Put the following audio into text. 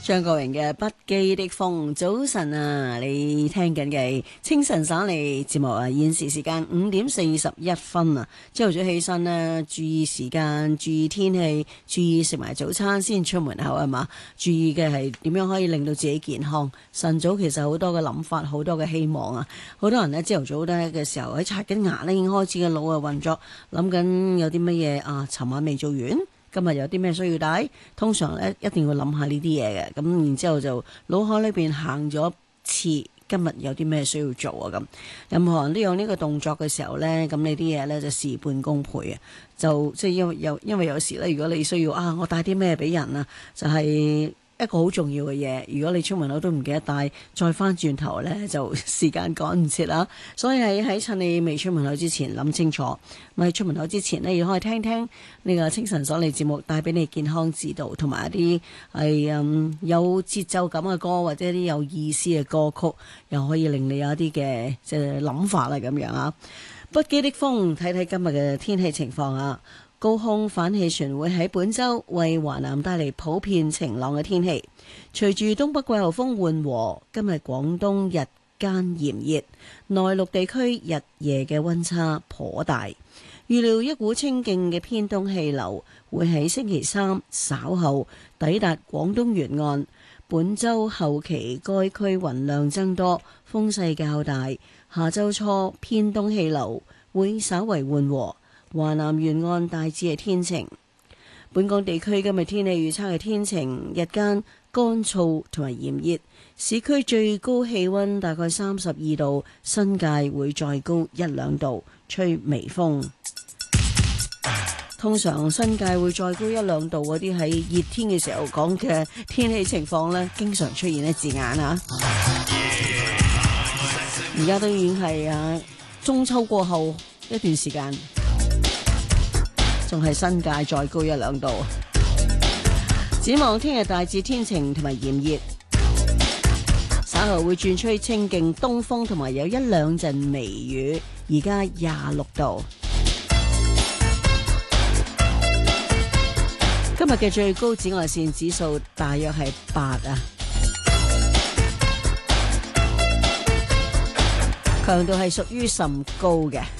張國榮嘅不羈的風，早晨啊！你聽緊嘅清晨省嚟節目啊，現時時間5:41啊！朝頭早起身呢，注意時間，注意天氣，注意食埋早餐先出門口係嘛？注意嘅係點樣可以令到自己健康。晨早其實好多嘅諗法，好多嘅希望啊！好多人呢，朝頭早呢嘅時候喺刷緊牙呢，已經開始嘅腦啊運作，諗緊有啲乜嘢啊，尋晚未做完。今日有啲咩需要帶？通常咧一定要諗下呢啲嘢嘅，咁然之後就腦海裏邊行咗次，今日有啲咩需要做啊？咁任何人都有呢個動作嘅時候咧，咁你啲嘢咧就事半功倍啊！就即係因為有時咧，如果你需要啊，我帶啲咩俾人啊，就係一個好重要嘅嘢。如果你出門口都唔記得帶，再翻轉頭呢，就時間趕唔切啦。所以喺趁你未出門口之前諗清楚，咪出門口之前呢，要可以聽聽呢個清晨所嚟節目，帶俾你健康指導，同埋一啲係有節奏感嘅歌，或者一啲有意思嘅歌曲，又可以令你有一啲嘅即係諗法啦咁樣啊。不羈的風，睇睇今日嘅天氣情況啊。高空反氣旋會喺本週為華南帶嚟普遍晴朗嘅天氣。隨住東北季候風緩和，今日廣東日間炎熱，內陸地區日夜嘅溫差頗大。預料一股清勁嘅偏東氣流會喺星期三稍後抵達廣東沿岸。本週後期該區雲量增多，風勢較大。下週初偏東氣流會稍為緩和。華南沿岸大致係天晴。本港地區今日天氣預測係天晴，日間乾燥同埋炎熱，市區最高氣溫大概32度，新界會再高1-2度，吹微風。通常新界會再高1-2度嗰啲喺熱天嘅時候講嘅天氣情況呢，經常出現嘅字眼啊。而家都已經係中秋過後一段時間。仲係新界再高1-2度。展望聽日大致天晴同埋炎熱，稍後會轉吹清勁東風，同埋有1-2陣微雨。而家26度。今日嘅最高紫外線指數大約係8啊，強度係屬於甚高嘅。